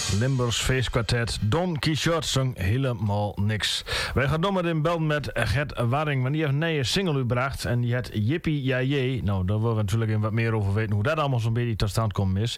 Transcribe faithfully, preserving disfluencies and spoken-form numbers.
Limburgs feestkwartet Don Quixote zong helemaal niks. Wij gaan door met in bel met Gert Waring, want die heeft een nieuwe single uitgebracht en die heet Jippie Ja Jee. Nou, daar willen we natuurlijk in wat meer over weten hoe dat allemaal zo'n beetje tot stand komen is.